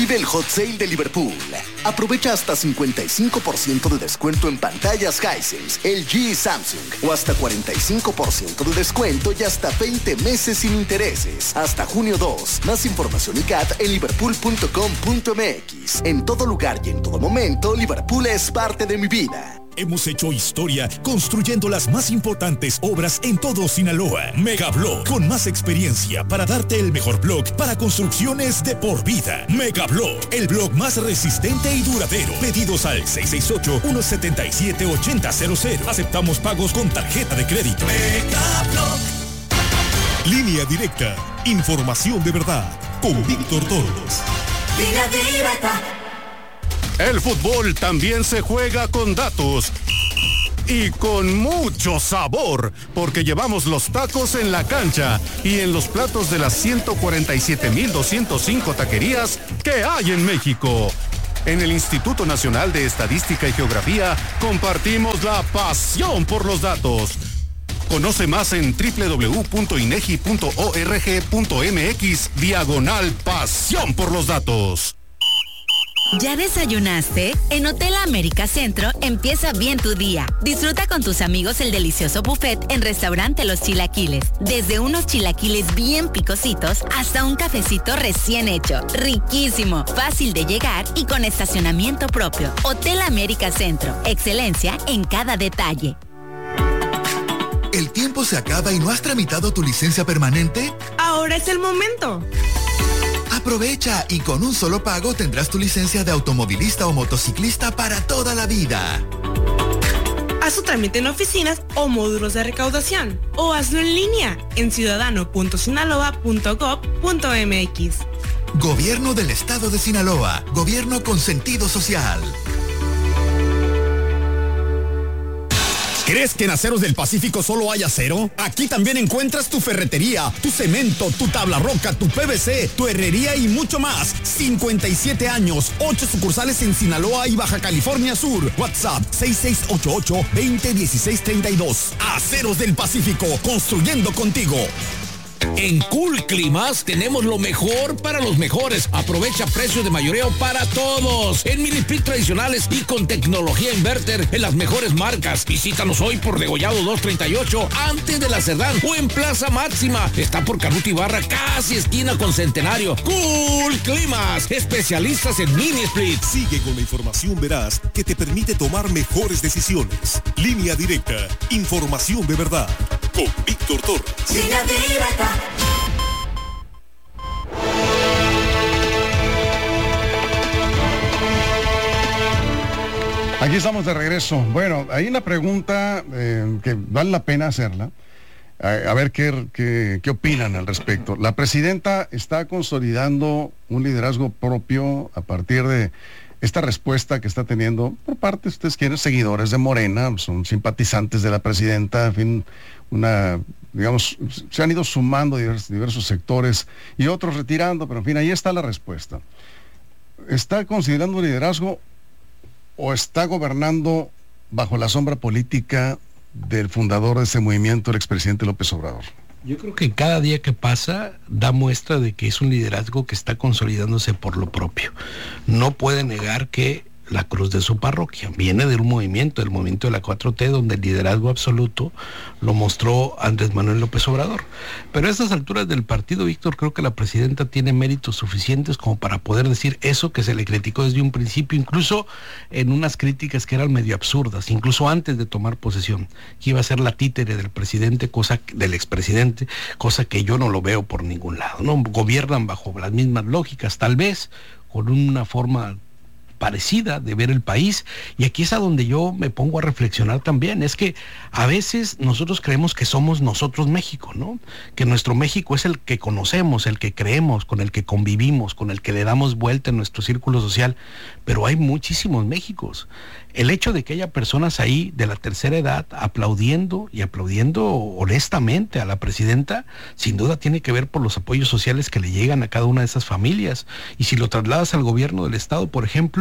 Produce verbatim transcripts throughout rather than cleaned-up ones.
Vive el Hot Sale de Liverpool. Aprovecha hasta cincuenta y cinco por ciento de descuento en pantallas Hisense, L G y Samsung. O hasta cuarenta y cinco por ciento de descuento y hasta veinte meses sin intereses. Hasta junio dos. Más información y C A T en liverpool punto com punto m x. En todo lugar y en todo momento, Liverpool es parte de mi vida. Hemos hecho historia construyendo las más importantes obras en todo Sinaloa. Megablock, con más experiencia para darte el mejor block para construcciones de por vida. Megablock, el block más resistente y duradero. Pedidos al seis seis ocho, uno siete siete, ocho cero cero cero. Aceptamos pagos con tarjeta de crédito. Megablock. Línea directa. Información de verdad. Con Víctor Torres. Línea directa. El fútbol también se juega con datos y con mucho sabor, porque llevamos los tacos en la cancha y en los platos de las ciento cuarenta y siete mil doscientos cinco taquerías que hay en México. En el Instituto Nacional de Estadística y Geografía compartimos la pasión por los datos. Conoce más en doble u doble u doble u punto inegi punto org punto m x diagonal pasión por los datos. ¿Ya desayunaste? En Hotel América Centro empieza bien tu día. Disfruta con tus amigos el delicioso buffet en Restaurante Los Chilaquiles. Desde unos chilaquiles bien picositos hasta un cafecito recién hecho. Riquísimo, fácil de llegar y con estacionamiento propio. Hotel América Centro. Excelencia en cada detalle. ¿El tiempo se acaba y no has tramitado tu licencia permanente? Ahora es el momento. Aprovecha y con un solo pago tendrás tu licencia de automovilista o motociclista para toda la vida. Haz tu trámite en oficinas o módulos de recaudación o hazlo en línea en ciudadano punto sinaloa punto gob punto m x. Gobierno del Estado de Sinaloa. Gobierno con sentido social. ¿Crees que en Aceros del Pacífico solo hay acero? Aquí también encuentras tu ferretería, tu cemento, tu tabla roca, tu P V C, tu herrería y mucho más. cincuenta y siete años, ocho sucursales en Sinaloa y Baja California Sur. WhatsApp seis seis ocho ocho, dos cero uno seis tres dos. Aceros del Pacífico, construyendo contigo. En Cool Climas tenemos lo mejor para los mejores. Aprovecha precios de mayoreo para todos. En mini split tradicionales y con tecnología inverter en las mejores marcas. Visítanos hoy por Degollado doscientos treinta y ocho antes de la Cerdán o en Plaza Máxima. Está por Canuto Ibarra, casi esquina con Centenario. Cool Climas, especialistas en mini split. Sigue con la información veraz que te permite tomar mejores decisiones. Línea directa, información de verdad. Con Víctor Torres. Línea directa. Aquí estamos de regreso. Bueno, hay una pregunta eh, que vale la pena hacerla. A, a ver qué, qué, qué opinan al respecto. La presidenta está consolidando un liderazgo propio a partir de esta respuesta que está teniendo por parte, ustedes quieren, seguidores de Morena, son simpatizantes de la presidenta, en fin, una, digamos, se han ido sumando diversos, diversos sectores y otros retirando, pero en fin, ahí está la respuesta. ¿Está considerando un liderazgo o está gobernando bajo la sombra política del fundador de ese movimiento, el expresidente López Obrador? Yo creo que cada día que pasa da muestra de que es un liderazgo que está consolidándose por lo propio. No puede negar que la cruz de su parroquia viene de un movimiento, el movimiento de la cuatro T, donde el liderazgo absoluto lo mostró Andrés Manuel López Obrador. Pero a estas alturas del partido, Víctor, creo que la presidenta tiene méritos suficientes como para poder decir eso que se le criticó desde un principio, incluso en unas críticas que eran medio absurdas, incluso antes de tomar posesión, que iba a ser la títere del presidente, cosa del expresidente, cosa que yo no lo veo por ningún lado, ¿no? Gobiernan bajo las mismas lógicas, tal vez con una forma parecida de ver el país, y aquí es a donde yo me pongo a reflexionar también. Es que a veces nosotros creemos que somos nosotros México, ¿no? Que nuestro México es el que conocemos, el que creemos, con el que convivimos, con el que le damos vuelta en nuestro círculo social, pero hay muchísimos Méxicos. El hecho de que haya personas ahí de la tercera edad aplaudiendo y aplaudiendo honestamente a la presidenta, sin duda tiene que ver por los apoyos sociales que le llegan a cada una de esas familias. Y si lo trasladas al gobierno del estado, por ejemplo,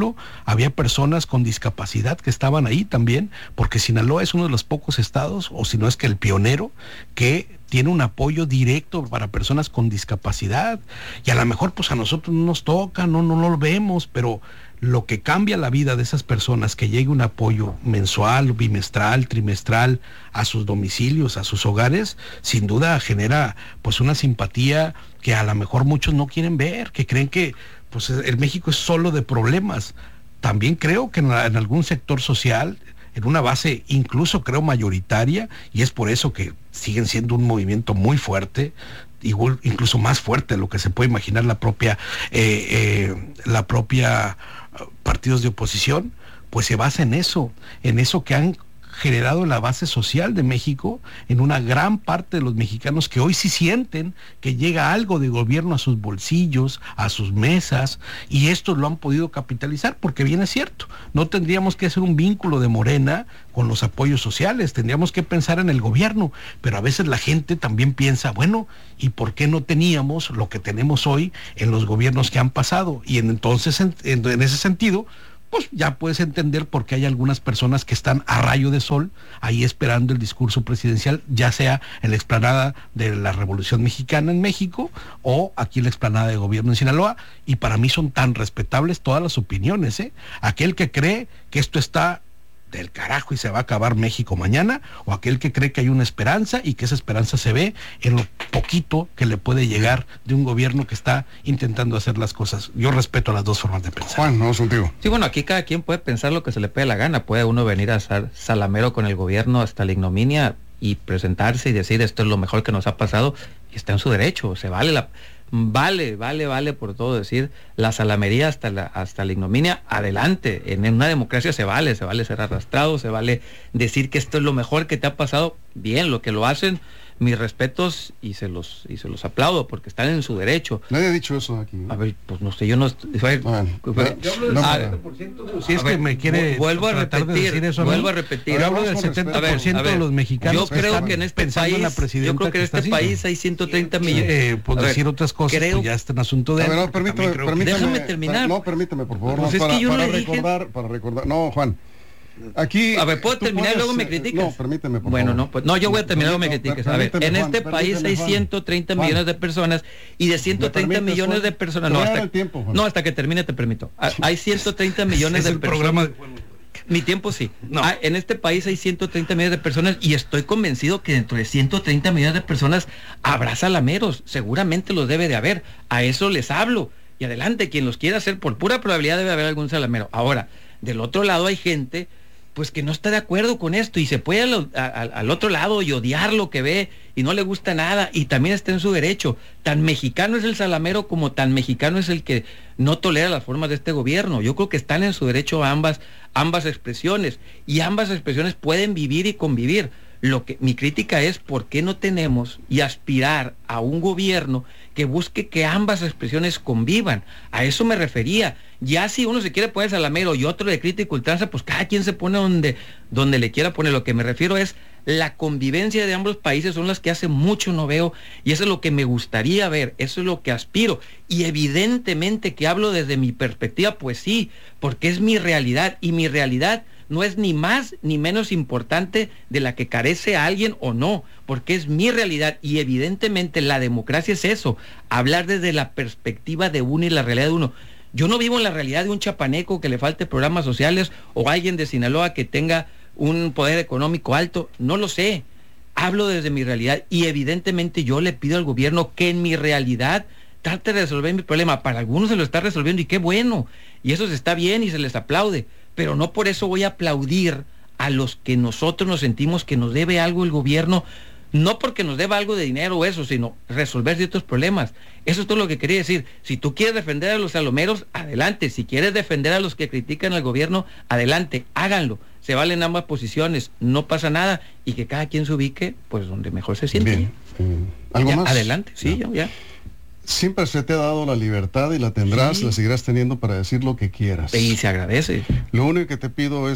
ejemplo, había personas con discapacidad que estaban ahí también, porque Sinaloa es uno de los pocos estados, o si no es que el pionero, que tiene un apoyo directo para personas con discapacidad, y a lo mejor pues a nosotros no nos toca, no, no, no lo vemos, pero lo que cambia la vida de esas personas, que llegue un apoyo mensual, bimestral, trimestral, a sus domicilios, a sus hogares, sin duda genera pues una simpatía que a lo mejor muchos no quieren ver, que creen que pues el México es solo de problemas. También creo que en, la, en algún sector social, en una base incluso creo mayoritaria, y es por eso que siguen siendo un movimiento muy fuerte, igual, incluso más fuerte de lo que se puede imaginar la propia eh, eh, la propia uh, partidos de oposición, pues se basa en eso, en eso que han generado la base social de México, en una gran parte de los mexicanos que hoy sí sienten que llega algo de gobierno a sus bolsillos, a sus mesas, y estos lo han podido capitalizar, porque bien es cierto, no tendríamos que hacer un vínculo de Morena con los apoyos sociales, tendríamos que pensar en el gobierno, pero a veces la gente también piensa, bueno, ¿y por qué no teníamos lo que tenemos hoy en los gobiernos que han pasado? Y en, entonces, en, en, en ese sentido, pues ya puedes entender por qué hay algunas personas que están a rayo de sol ahí esperando el discurso presidencial, ya sea en la explanada de la Revolución Mexicana en México o aquí en la explanada de gobierno en Sinaloa, y para mí son tan respetables todas las opiniones, ¿eh? Aquel que cree que esto está del carajo y se va a acabar México mañana, o aquel que cree que hay una esperanza y que esa esperanza se ve en lo poquito que le puede llegar de un gobierno que está intentando hacer las cosas. Yo respeto las dos formas de pensar. Juan, no, contigo. Sí, bueno, aquí cada quien puede pensar lo que se le pegue la gana. Puede uno venir a ser salamero con el gobierno hasta la ignominia y presentarse y decir esto es lo mejor que nos ha pasado, y está en su derecho, se vale la... Vale, vale, vale por todo decir la salamería hasta la, hasta la ignominia, adelante. En una democracia se vale, se vale ser arrastrado, se vale decir que esto es lo mejor que te ha pasado. Bien, lo que lo hacen, mis respetos y se los y se los aplaudo porque están en su derecho. Nadie ha dicho eso aquí, ¿no? A ver, pues no sé, yo no... Fue, bueno, fue, yo hablo del a, setenta por ciento, si es que ver, me quiere vuelvo a tratar de repetir, decir eso, vuelvo ¿no? a repetir. Yo hablo del setenta por ciento de los mexicanos. Yo creo que en este país, yo creo que en este país hay ciento treinta millones. Eh, pues ver, decir otras cosas, creo, pues ya está en asunto de... A ver, no, permítame, permítame, déjame terminar. No, permítame, por favor. Pues no, es para, que yo para le recordar, dije... para recordar. No, Juan. Aquí. A ver, ¿puedo terminar y luego me criticas? No, permíteme, por bueno, favor. no, pues, no, yo voy a terminar y luego me criticas. A ver, en este Juan, país hay ciento treinta Juan. millones de personas, y de ciento treinta millones de personas, no hasta, tiempo, no, hasta que termine te permito. Hay ciento treinta millones de personas. Programa de... Mi tiempo sí. No. Ah, en este país hay ciento treinta millones de personas, y estoy convencido que dentro de ciento treinta millones de personas habrá salameros, seguramente los debe de haber. A eso les hablo. Y adelante, quien los quiera hacer, por pura probabilidad debe haber algún salamero. Ahora, del otro lado hay gente pues que no está de acuerdo con esto y se puede al, al, al otro lado y odiar lo que ve y no le gusta nada, y también está en su derecho. Tan mexicano es el salamero como tan mexicano es el que no tolera las formas de este gobierno. Yo creo que están en su derecho ambas, ambas expresiones, y ambas expresiones pueden vivir y convivir. Lo que mi crítica es por qué no tenemos y aspirar a un gobierno que busque que ambas expresiones convivan. A eso me refería. Ya si uno se quiere poner salamero y otro de crítica ultranza, pues cada quien se pone donde, donde le quiera poner. Lo que me refiero es la convivencia de ambos países, son las que hace mucho no veo, y eso es lo que me gustaría ver, eso es lo que aspiro. Y evidentemente que hablo desde mi perspectiva, pues sí, porque es mi realidad, y mi realidad no es ni más ni menos importante de la que carece a alguien o no, porque es mi realidad, y evidentemente la democracia es eso, hablar desde la perspectiva de uno y la realidad de uno. Yo no vivo en la realidad de un chapaneco que le falte programas sociales, o alguien de Sinaloa que tenga un poder económico alto, no lo sé. Hablo desde mi realidad, y evidentemente yo le pido al gobierno que en mi realidad trate de resolver mi problema. Para algunos se lo está resolviendo, y qué bueno, y eso se está bien y se les aplaude, pero no por eso voy a aplaudir a los que nosotros nos sentimos que nos debe algo el gobierno, no porque nos deba algo de dinero o eso, sino resolver ciertos problemas. Eso es todo lo que quería decir. Si tú quieres defender a los salomeros, adelante. Si quieres defender a los que critican al gobierno, adelante, háganlo. Se valen ambas posiciones, no pasa nada, y que cada quien se ubique pues donde mejor se siente. Bien. Eh, ¿Algo ya, más? Adelante, sí, ya. ya. Siempre se te ha dado la libertad, y la tendrás, sí. la seguirás teniendo para decir lo que quieras. Y se agradece. Lo único que te pido es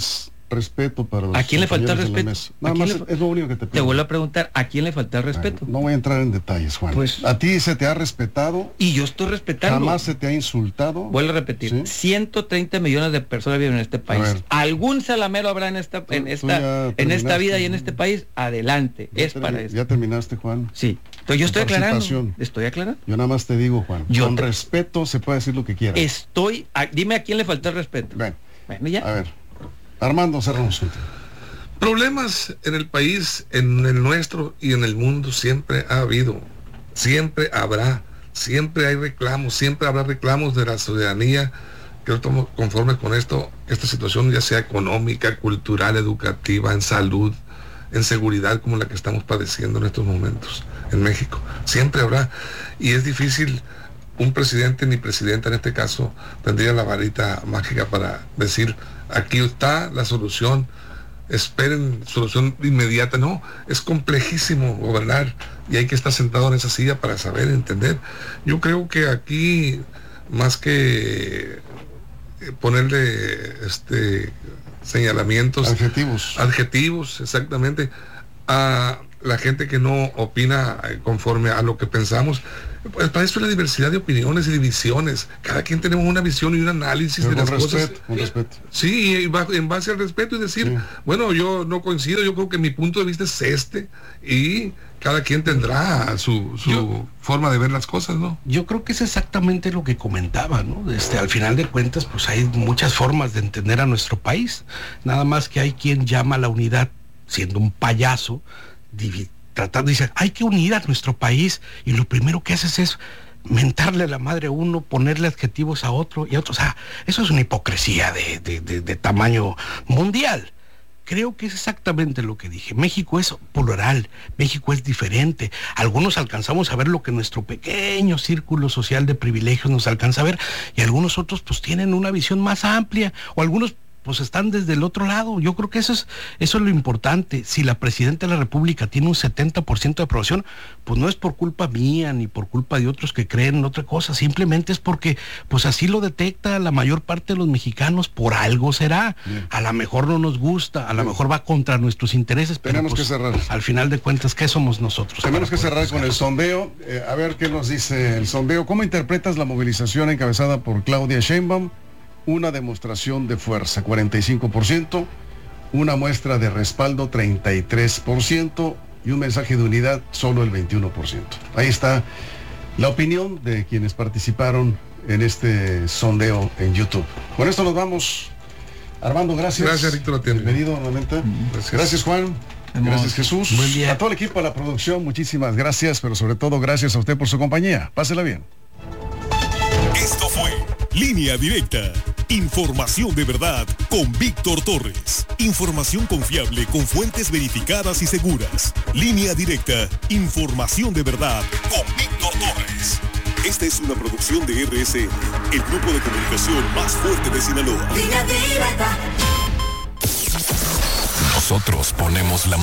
respeto para los ¿A quién le falta el respeto? Nada más le... es lo único que te pido. Te vuelvo a preguntar, ¿a quién le falta el respeto? Bueno, no voy a entrar en detalles, Juan. Pues, a ti se te ha respetado. Y yo estoy respetando. Jamás se te ha insultado. Vuelvo a repetir, ¿sí? ciento treinta millones de personas viven en este país. Algún salamero habrá en esta, en esta, en esta vida y en este país. Adelante, ya es para eso. ¿Ya terminaste, Juan? Sí. Entonces yo estoy aclarando. Estoy aclarando. Yo nada más te digo, Juan. Yo con te... respeto se puede decir lo que quieras. Estoy. A... Dime a quién le falta el respeto. Bueno, bueno ya. A ver. Armando, cerramos. Problemas en el país, en el nuestro y en el mundo siempre ha habido, siempre habrá, siempre hay reclamos, siempre habrá reclamos de la ciudadanía, que no estamos conformes con esto, esta situación ya sea económica, cultural, educativa, en salud, en seguridad como la que estamos padeciendo en estos momentos en México. Siempre habrá, y es difícil, un presidente ni presidenta en este caso tendría la varita mágica para decir, aquí está la solución, esperen solución inmediata. No, es complejísimo gobernar y hay que estar sentado en esa silla para saber, entender. Yo creo que aquí, más que ponerle este señalamientos, adjetivos, adjetivos, exactamente, a la gente que no opina conforme a lo que pensamos. Pues para eso es la diversidad de opiniones y divisiones. Cada quien tenemos una visión y un análisis de las respeto, cosas. Con respeto. Sí, y en base al respeto y decir, sí. bueno, yo no coincido, yo creo que mi punto de vista es este, y cada quien tendrá su, su yo, forma de ver las cosas, ¿no? Yo creo que es exactamente lo que comentaba, ¿no? Este, al final de cuentas, pues hay muchas formas de entender a nuestro país. Nada más que hay quien llama a la unidad, siendo un payaso, divi- tratando de decir, hay que unir a nuestro país, y lo primero que haces es mentarle a la madre a uno, ponerle adjetivos a otro y a otro. O sea, eso es una hipocresía de, de, de, de tamaño mundial. Creo que es exactamente lo que dije. México es plural, México es diferente. Algunos alcanzamos a ver lo que nuestro pequeño círculo social de privilegios nos alcanza a ver, y algunos otros pues tienen una visión más amplia, o algunos pues están desde el otro lado. Yo creo que eso es eso es lo importante. Si la presidenta de la República tiene un setenta por ciento de aprobación, pues no es por culpa mía ni por culpa de otros que creen en otra cosa, simplemente es porque pues así lo detecta la mayor parte de los mexicanos. Por algo será. Bien. A lo mejor no nos gusta, a lo mejor va contra nuestros intereses, pero tenemos pues, que cerrar. Al final de cuentas, ¿qué somos nosotros? Tenemos que cerrar con el sondeo. Eh, a ver qué nos dice el sondeo. ¿Cómo interpretas la movilización encabezada por Claudia Sheinbaum? Una demostración de fuerza, cuarenta y cinco por ciento, una muestra de respaldo, treinta y tres por ciento, y un mensaje de unidad, solo el veintiuno por ciento. Ahí está la opinión de quienes participaron en este sondeo en YouTube. Con esto nos vamos. Armando, gracias. Gracias, Víctor. Bienvenido nuevamente. Gracias, gracias Juan. Gracias, Jesús. Buen día. A todo el equipo de la producción, muchísimas gracias, pero sobre todo gracias a usted por su compañía. Pásela bien. Esto fue Línea Directa. Información de verdad con Víctor Torres. Información confiable con fuentes verificadas y seguras. Línea Directa. Información de verdad con Víctor Torres. Esta es una producción de R S N, el grupo de comunicación más fuerte de Sinaloa. Línea Directa. Nosotros ponemos la